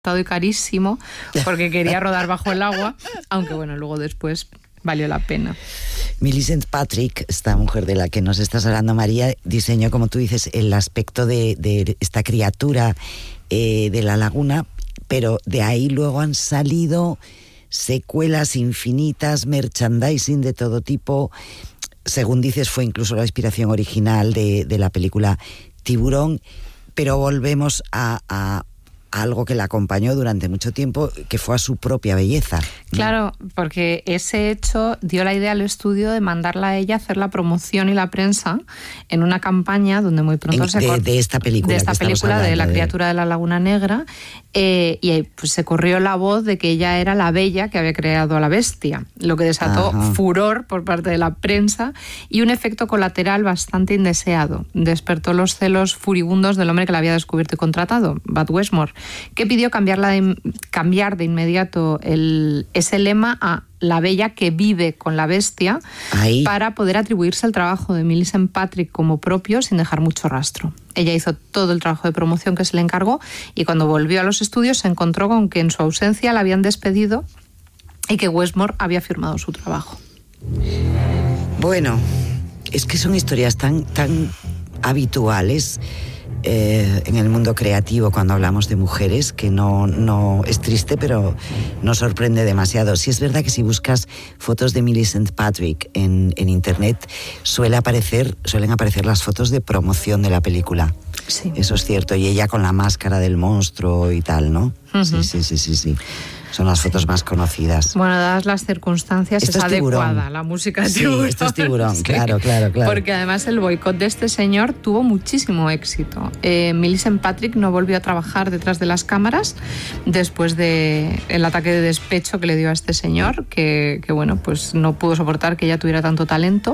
y carísimo porque quería rodar bajo el agua, aunque bueno, luego después valió la pena. Millicent Patrick, esta mujer de la que nos estás hablando, María, diseñó, como tú dices, el aspecto de esta criatura de la laguna, pero de ahí luego han salido secuelas infinitas, merchandising de todo tipo. Según dices, fue incluso la inspiración original de la película Tiburón, pero volvemos a algo que la acompañó durante mucho tiempo, que fue a su propia belleza. Claro, porque ese hecho dio la idea al estudio de mandarla a ella a hacer la promoción y la prensa en una campaña donde muy pronto de esta película. De esta película, de La criatura de la Laguna Negra, y pues se corrió la voz de que ella era la bella que había creado a la bestia, lo que desató furor por parte de la prensa y un efecto colateral bastante indeseado. Despertó los celos furibundos del hombre que la había descubierto y contratado, Bud Westmore, que pidió cambiar de inmediato ese lema a la bella que vive con la bestia. Ahí, para poder atribuirse el trabajo de Millicent Patrick como propio sin dejar mucho rastro. Ella hizo todo el trabajo de promoción que se le encargó y cuando volvió a los estudios se encontró con que en su ausencia la habían despedido y que Westmore había firmado su trabajo. Bueno, es que son historias tan habituales en el mundo creativo cuando hablamos de mujeres, que no es triste, pero no sorprende demasiado. Sí es verdad que si buscas fotos de Millicent Patrick en internet suelen aparecer las fotos de promoción de la película. Sí. Eso es cierto, y ella con la máscara del monstruo y tal, ¿no? Uh-huh. Sí. Son las fotos más conocidas. Bueno, dadas las circunstancias, esto es adecuada la música de Tiburón. Sí, esto es Tiburón, sí. Claro. Porque además el boicot de este señor tuvo muchísimo éxito. Millicent Patrick no volvió a trabajar detrás de las cámaras después del ataque de despecho que le dio a este señor, que bueno, pues no pudo soportar que ella tuviera tanto talento.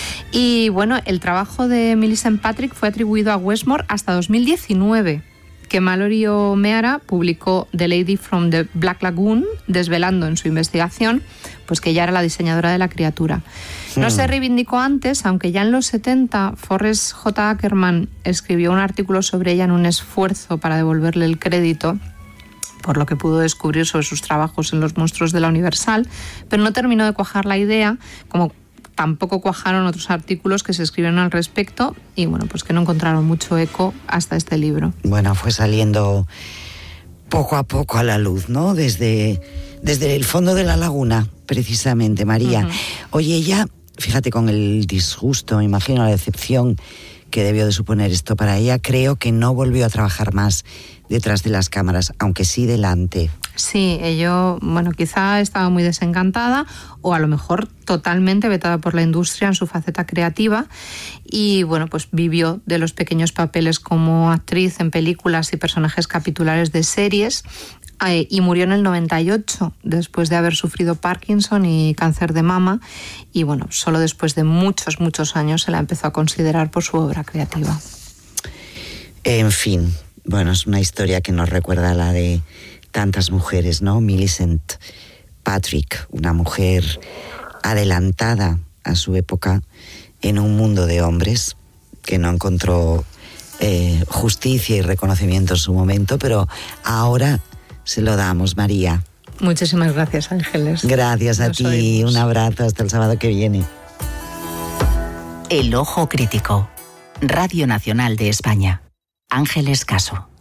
Y bueno, el trabajo de Millicent Patrick fue atribuido a Westmore hasta 2019. Que Mallory O'Meara publicó The Lady from the Black Lagoon, desvelando en su investigación pues que ella era la diseñadora de la criatura. No se reivindicó antes, aunque ya en los 70 Forrest J. Ackerman escribió un artículo sobre ella en un esfuerzo para devolverle el crédito por lo que pudo descubrir sobre sus trabajos en los monstruos de la Universal, pero no terminó de cuajar la idea, como tampoco cuajaron otros artículos que se escribieron al respecto y bueno, pues que no encontraron mucho eco hasta este libro. Bueno, fue saliendo poco a poco a la luz, ¿no? Desde el fondo de la laguna, precisamente, María. Uh-huh. Oye, ella, fíjate, con el disgusto, me imagino la decepción que debió de suponer esto para ella, creo que no volvió a trabajar más detrás de las cámaras, aunque sí delante. Sí, bueno, quizá estaba muy desencantada o a lo mejor totalmente vetada por la industria en su faceta creativa y bueno, pues vivió de los pequeños papeles como actriz en películas y personajes capitulares de series y murió en el 98 después de haber sufrido Parkinson y cáncer de mama y bueno, solo después de muchos años se la empezó a considerar por su obra creativa. En fin, bueno, es una historia que nos recuerda a la de tantas mujeres, ¿no? Millicent Patrick, una mujer adelantada a su época en un mundo de hombres que no encontró justicia y reconocimiento en su momento, pero ahora se lo damos, María. Muchísimas gracias, Ángeles. Gracias a ti, oímos. Un abrazo hasta el sábado que viene. El Ojo Crítico, Radio Nacional de España. Ángeles Caso.